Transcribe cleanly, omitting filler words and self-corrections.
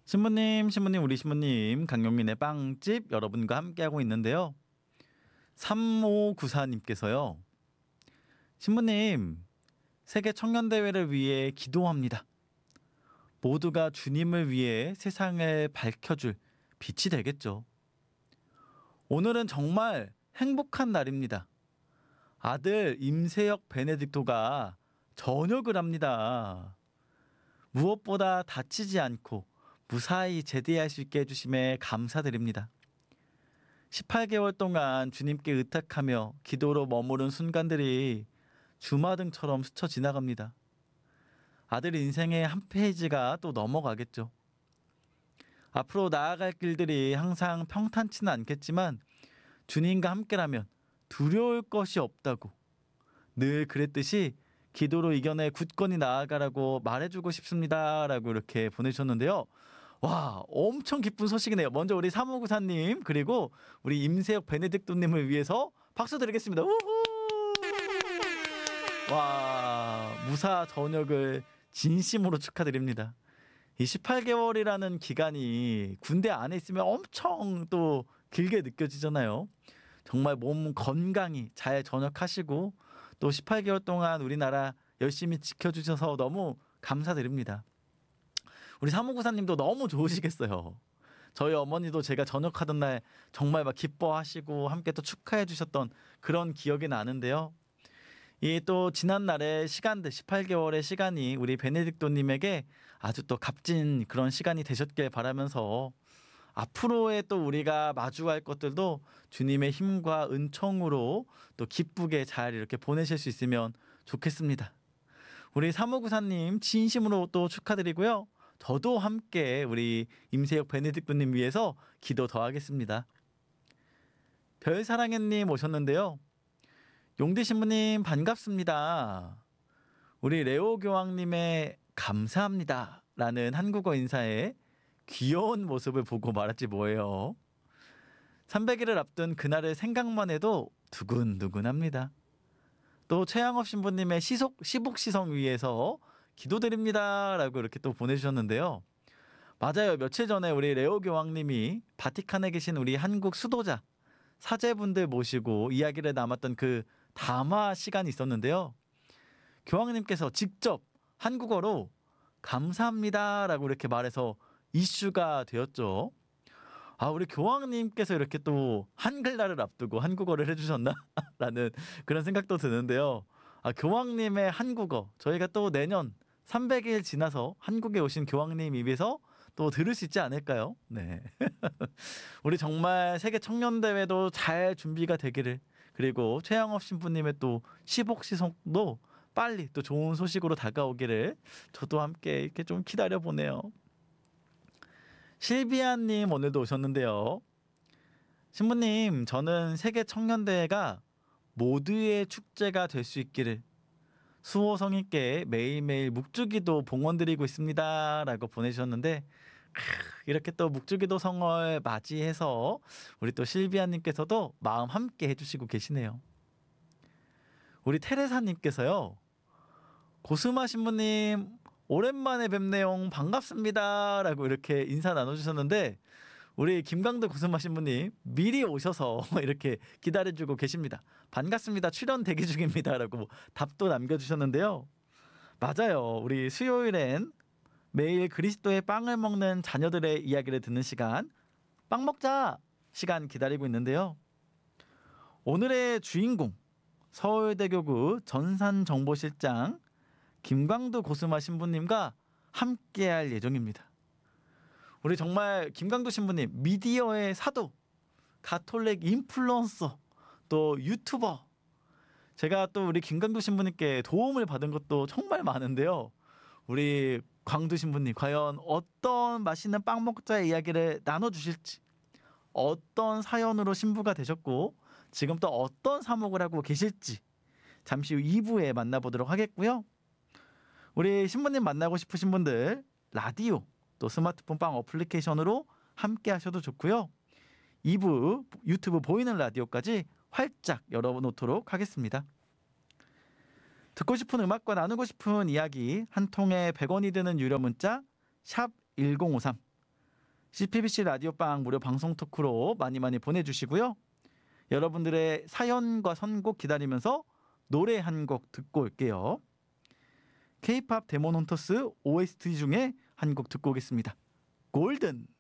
신부님, 우리 신부님, 강용민의 빵집 여러분과 함께하고 있는데요. 3594님께서요. 신부님, 세계 청년대회를 위해 기도합니다. 모두가 주님을 위해 세상을 밝혀줄 빛이 되겠죠. 오늘은 정말 행복한 날입니다. 아들 임세혁 베네딕토가 전역을 합니다. 무엇보다 다치지 않고 무사히 제대할 수 있게 해주심에 감사드립니다. 18개월 동안 주님께 의탁하며 기도로 머무른 순간들이 주마등처럼 스쳐 지나갑니다. 아들 인생의 한 페이지가 또 넘어가겠죠. 앞으로 나아갈 길들이 항상 평탄치는 않겠지만 주님과 함께라면 두려울 것이 없다고 늘 그랬듯이 기도로 이겨내 굳건히 나아가라고 말해주고 싶습니다. 라고 이렇게 보내주셨는데요. 와, 엄청 기쁜 소식이네요. 먼저 우리 3594님 그리고 우리 임세혁 베네딕토님을 위해서 박수 드리겠습니다. 우후! 와, 무사 전역을 진심으로 축하드립니다. 이 18개월이라는 기간이 군대 안에 있으면 엄청 또 길게 느껴지잖아요. 정말 몸 건강히 잘 전역하시고 또 18개월 동안 우리나라 열심히 지켜주셔서 너무 감사드립니다. 우리 3594님도 너무 좋으시겠어요. 저희 어머니도 제가 전역하던 날 정말 막 기뻐하시고 함께 또 축하해 주셨던 그런 기억이 나는데요. 이 또 지난 날의 시간들 18개월의 시간이 우리 베네딕토님에게 아주 또 값진 그런 시간이 되셨길 바라면서 앞으로의 또 우리가 마주할 것들도 주님의 힘과 은총으로 또 기쁘게 잘 이렇게 보내실 수 있으면 좋겠습니다. 우리 3594님 진심으로 또 축하드리고요. 저도 함께 우리 임세혁 베네딕토님 위해서 기도 더 하겠습니다. 별사랑해님 오셨는데요. 용대 신부님 반갑습니다. 우리 레오 교황님의 감사합니다 라는 한국어 인사에 귀여운 모습을 보고 말았지 뭐예요. 300일을 앞둔 그날의 생각만 해도 두근두근합니다. 또 최양업 신부님의 시복시성 위에서 기도드립니다 라고 이렇게 또 보내주셨는데요. 맞아요. 며칠 전에 우리 레오 교황님이 바티칸에 계신 우리 한국 수도자 사제분들 모시고 이야기를 나눴던 그 담화 시간이 있었는데요. 교황님께서 직접 한국어로 감사합니다 라고 이렇게 말해서 이슈가 되었죠. 아, 우리 교황님께서 이렇게 또 한글날을 앞두고 한국어를 해주셨나? 라는 그런 생각도 드는데요. 아, 교황님의 한국어 저희가 또 내년 300일 지나서 한국에 오신 교황님 입에서 또 들을 수 있지 않을까요? 네. 우리 정말 세계 청년대회도 잘 준비가 되기를, 그리고 최양업 신부님의 또 시복시성도 빨리 또 좋은 소식으로 다가오기를 저도 함께 이렇게 좀 기다려 보네요. 실비아님 오늘도 오셨는데요. 신부님, 저는 세계 청년대회가 모두의 축제가 될 수 있기를 수호성님께 매일매일 묵주기도 봉헌드리고 있습니다 라고 보내주셨는데, 이렇게 또 묵주기도 성을 맞이해서 우리 또 실비아님께서도 마음 함께 해주시고 계시네요. 우리 테레사님께서요. 고스마 신부님 오랜만에 뵙네요. 반갑습니다 라고 이렇게 인사 나눠주셨는데, 우리 김강도 고스마 신부님 미리 오셔서 이렇게 기다려주고 계십니다. 반갑습니다. 출연 대기 중입니다 라고 답도 남겨주셨는데요. 맞아요. 우리 수요일엔 매일 그리스도의 빵을 먹는 자녀들의 이야기를 듣는 시간, 빵 먹자 시간 기다리고 있는데요. 오늘의 주인공 서울대교구 전산정보실장 김광두 고스마 신부님과 함께할 예정입니다. 우리 정말 김광두 신부님 미디어의 사도, 가톨릭 인플루언서, 또 유튜버, 제가 또 우리 김광두 신부님께 도움을 받은 것도 정말 많은데요. 우리 광두 신부님 과연 어떤 맛있는 빵 먹자의 이야기를 나눠주실지, 어떤 사연으로 신부가 되셨고 지금 또 어떤 사목을 하고 계실지 잠시 후 2부에 만나보도록 하겠고요. 우리 신부님 만나고 싶으신 분들 라디오 또 스마트폰 빵 어플리케이션으로 함께 하셔도 좋고요. 2부 유튜브 보이는 라디오까지 활짝 열어놓도록 하겠습니다. 듣고 싶은 음악과 나누고 싶은 이야기 한 통에 100원이 드는 유료 문자 샵 1053, CPBC 라디오빵 무료 방송 토크로 많이 많이 보내주시고요. 여러분들의 사연과 선곡 기다리면서 노래 한 곡 듣고 올게요. K-팝 데몬 헌터스 OST 중에 한 곡 듣고 오겠습니다. 골든.